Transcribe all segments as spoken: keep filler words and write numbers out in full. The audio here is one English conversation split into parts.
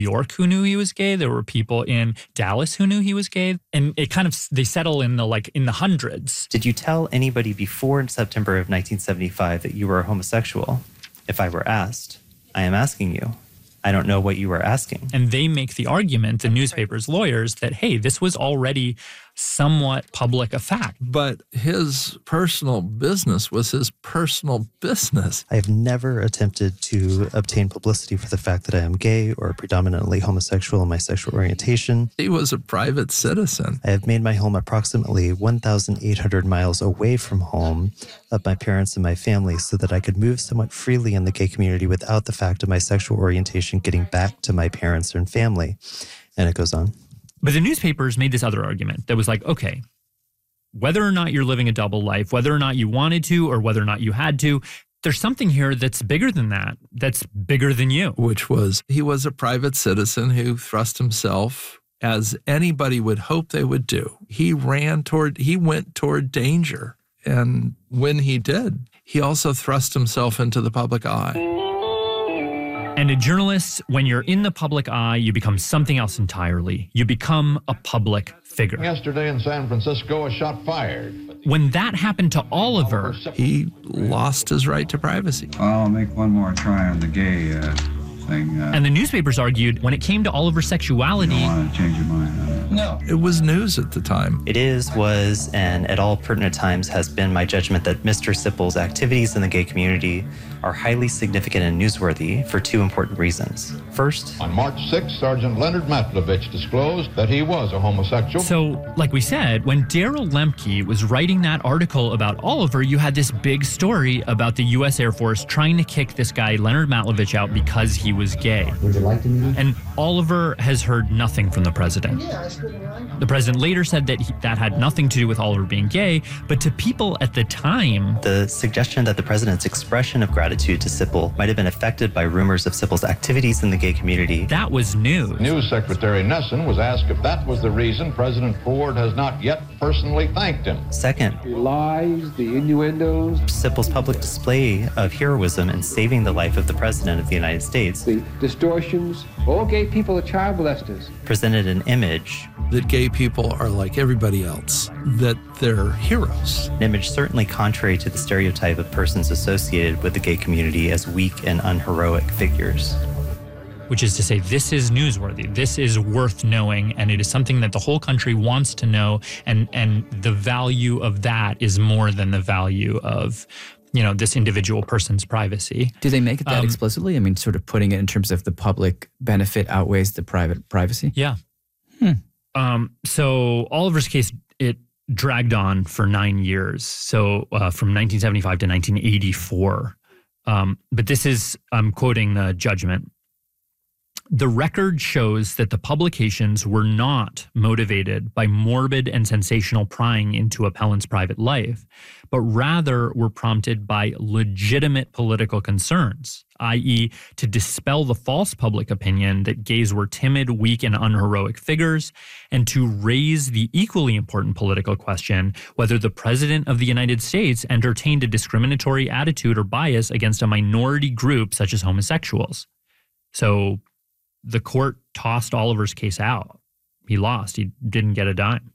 York who knew he was gay. There were people in Dallas who knew he was gay. And it kind of, they settle in the like in the hundreds. Did you tell anybody before September of nineteen seventy-five that you were a homosexual? If I were asked, I am asking you. I don't know what you were asking. And they make the argument, the newspaper's lawyers, that, hey, this was already somewhat public a fact. But his personal business was his personal business. I have never attempted to obtain publicity for the fact that I am gay or predominantly homosexual in my sexual orientation. He was a private citizen. I have made my home approximately one thousand eight hundred miles away from home of my parents and my family so that I could move somewhat freely in the gay community without the fact of my sexual orientation getting back to my parents and family. And it goes on. But the newspapers made this other argument that was like, okay, whether or not you're living a double life, whether or not you wanted to or whether or not you had to, there's something here that's bigger than that, that's bigger than you. Which was, he was a private citizen who thrust himself, as anybody would hope they would do. He ran toward, he went toward danger. And when he did, he also thrust himself into the public eye. And a journalist, when you're in the public eye, you become something else entirely. You become a public figure. Yesterday in San Francisco, a shot fired. When that happened to Oliver, he lost his right to privacy. I'll make one more try on the gay uh, thing. Uh, and the newspapers argued when it came to Oliver's sexuality, you don't want to change your mind on it. No. It was news at the time. It is, was, and at all pertinent times has been my judgment that Mister Sippel's activities in the gay community are highly significant and newsworthy for two important reasons. First, on March sixth, Sergeant Leonard Matlovich disclosed that he was a homosexual. So, like we said, when Darrell Lemke was writing that article about Oliver, you had this big story about the U S Air Force trying to kick this guy, Leonard Matlovich, out because he was gay. Would you like to meet him? And Oliver has heard nothing from the president. Yeah, that's pretty right. The president later said that he, that had nothing to do with Oliver being gay, but to people at the time, the suggestion that the president's expression of gratitude to Sippel might have been affected by rumors of Sippel's activities in the gay community. That was news. News Secretary Nesson was asked if that was the reason President Ford has not yet personally thanked him. Second, the lies, the innuendos, Sippel's public display of heroism in saving the life of the president of the United States, the distortions. All gay people are child molesters. Presented an image that gay people are like everybody else, that they're heroes. An image certainly contrary to the stereotype of persons associated with the gay community as weak and unheroic figures. Which is to say, this is newsworthy, this is worth knowing, and it is something that the whole country wants to know, and, and the value of that is more than the value of, you know, this individual person's privacy. Do they make it that um, explicitly? I mean, sort of putting it in terms of the public benefit outweighs the private privacy? Yeah. Hmm. Um, so Oliver's case, it dragged on for nine years. So uh, from nineteen seventy-five to nineteen eighty-four. Um, but this is, I'm quoting the judgment. The record shows that the publications were not motivated by morbid and sensational prying into appellant's private life, but rather were prompted by legitimate political concerns, that is to dispel the false public opinion that gays were timid, weak, and unheroic figures, and to raise the equally important political question whether the President of the United States entertained a discriminatory attitude or bias against a minority group such as homosexuals. So the court tossed Oliver's case out. He lost. He didn't get a dime.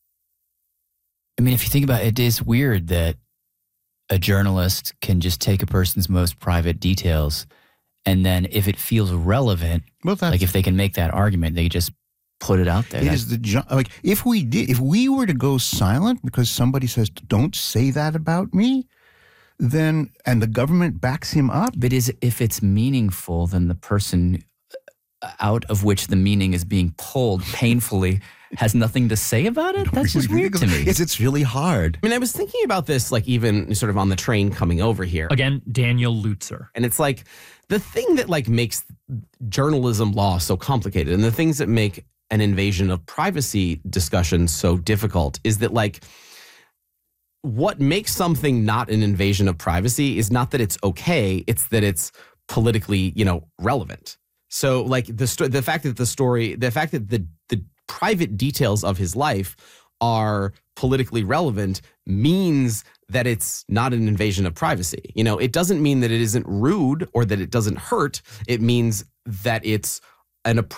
I mean, if you think about it, it is weird that a journalist can just take a person's most private details and then if it feels relevant, well, like if they can make that argument, they just put it out there. It is the, like, if we did, if we were to go silent because somebody says, don't say that about me, then, and the government backs him up. But is if it's meaningful, then the person out of which the meaning is being pulled painfully has nothing to say about it? That's just weird to me. Yes, it's really hard. I mean, I was thinking about this, like, even sort of on the train coming over here. Again, Daniel Lutzer. And it's like, the thing that, like, makes journalism law so complicated and the things that make an invasion of privacy discussion so difficult is that, like, what makes something not an invasion of privacy is not that it's okay, it's that it's politically, you know, relevant. So, like, the sto- the fact that the story, the fact that the the private details of his life are politically relevant means that it's not an invasion of privacy. You know, it doesn't mean that it isn't rude or that it doesn't hurt. It means that it's an